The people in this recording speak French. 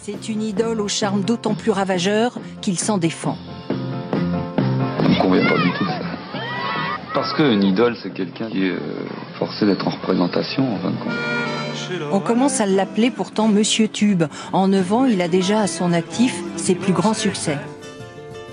C'est une idole au charme d'autant plus ravageur qu'il s'en défend. Ça me convient pas du tout, ça. Parce qu'une idole, c'est quelqu'un qui est forcé d'être en représentation, en fin de compte. On commence à l'appeler pourtant Monsieur Tube. En 9 ans, il a déjà à son actif ses plus grands succès.